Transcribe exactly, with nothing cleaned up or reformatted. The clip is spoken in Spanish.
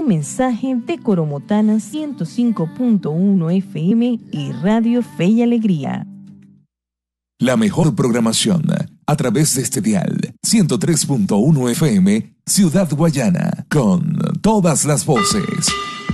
Un mensaje de Coromotana ciento cinco punto uno F M y Radio Fe y Alegría. La mejor programación a través de este dial ciento tres punto uno F M, Ciudad Guayana, con todas las voces.